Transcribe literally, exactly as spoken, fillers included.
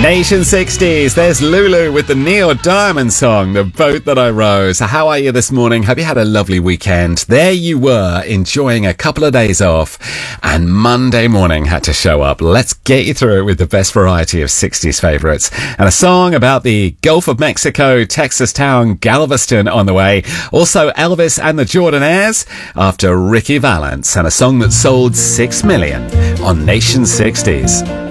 Nation sixties, there's Lulu with the Neil Diamond song, The Boat That I Row. So how are you this morning? Hope you had a lovely weekend. There you were, enjoying a couple of days off, and Monday morning had to show up. Let's get you through it with the best variety of sixties favourites. And a song about the Gulf of Mexico, Texas town Galveston on the way. Also Elvis and the Jordanaires after Ricky Valance, and a song that sold six million on Nation sixties.